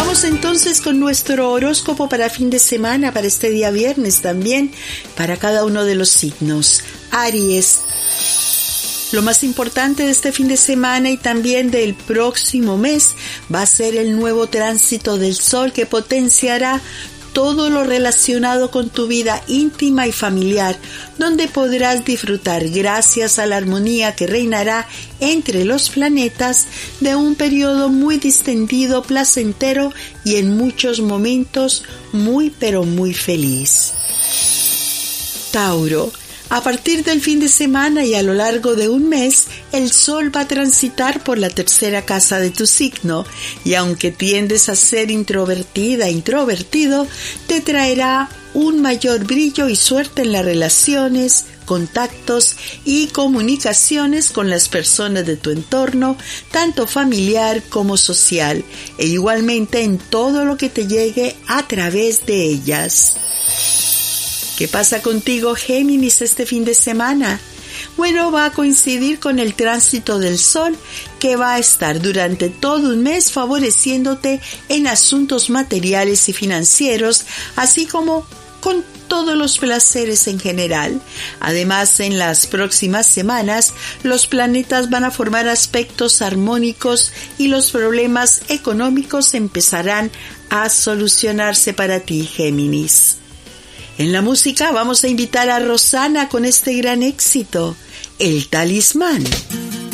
Vamos entonces con nuestro horóscopo para fin de semana, para este día viernes también, para cada uno de los signos. Aries. Lo más importante de este fin de semana y también del próximo mes va a ser el nuevo tránsito del Sol que potenciará todo lo relacionado con tu vida íntima y familiar, donde podrás disfrutar, gracias a la armonía que reinará entre los planetas, de un periodo muy distendido, placentero y en muchos momentos muy pero muy feliz. Tauro. A partir del fin de semana y a lo largo de un mes, el Sol va a transitar por la tercera casa de tu signo y aunque tiendes a ser introvertida, introvertido, te traerá un mayor brillo y suerte en las relaciones, contactos y comunicaciones con las personas de tu entorno, tanto familiar como social, e igualmente en todo lo que te llegue a través de ellas. ¿Qué pasa contigo, Géminis, este fin de semana? Bueno, va a coincidir con el tránsito del Sol que va a estar durante todo un mes favoreciéndote en asuntos materiales y financieros, así como con todos los placeres en general. Además, en las próximas semanas, los planetas van a formar aspectos armónicos y los problemas económicos empezarán a solucionarse para ti, Géminis. En la música vamos a invitar a Rosana con este gran éxito, El Talismán.